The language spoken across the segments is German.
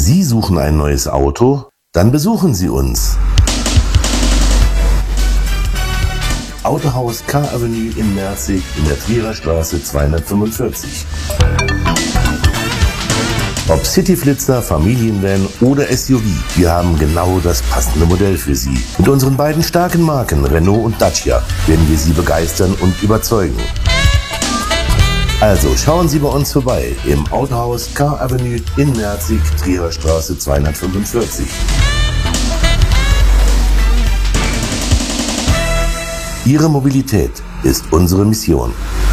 Sie suchen ein neues Auto? Dann besuchen Sie uns. Autohaus K-Avenue in Merzig in der Trierer Straße 245. Ob Cityflitzer, Familienvan oder SUV, wir haben genau das passende Modell für Sie. Mit unseren beiden starken Marken Renault und Dacia werden wir Sie begeistern und überzeugen. Also schauen Sie bei uns vorbei im Autohaus K-Avenue in Merzig, Trierer Straße 245. Ihre Mobilität ist unsere Mission.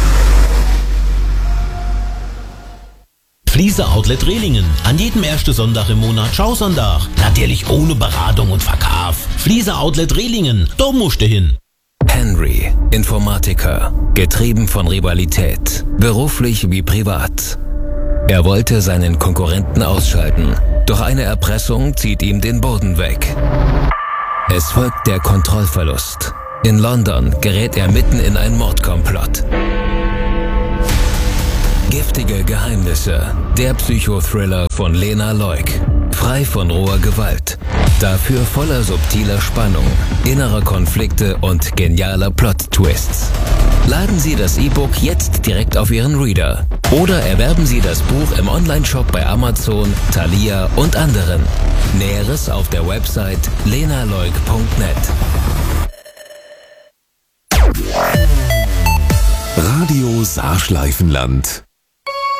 Fliese Outlet Rehlingen. An jedem ersten Sonntag im Monat Schausonntag. Natürlich ohne Beratung und Verkauf. Fliese Outlet Rehlingen. Da musst du hin. Henry, Informatiker, getrieben von Rivalität, beruflich wie privat. Er wollte seinen Konkurrenten ausschalten, doch eine Erpressung zieht ihm den Boden weg. Es folgt der Kontrollverlust. In London gerät er mitten in ein Mordkomplott. Giftige Geheimnisse, der Psychothriller von Lena Leuk. Frei von roher Gewalt. Dafür voller subtiler Spannung, innerer Konflikte und genialer Plot-Twists. Laden Sie das E-Book jetzt direkt auf Ihren Reader. Oder erwerben Sie das Buch im Onlineshop bei Amazon, Thalia und anderen. Näheres auf der Website lenaleuk.net. Radio Saarschleifenland